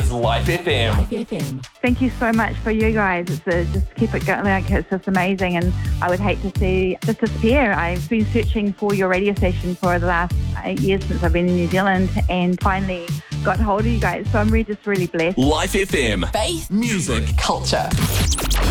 is Life FM. Thank you so much for you guys. Just keep it going. Like, it's just amazing, and I would hate to see it just disappear. I've been searching for your radio station for the last 8 years since I've been in New Zealand, and finally got hold of you guys. So I'm just really blessed. Life FM. Faith, Music. culture.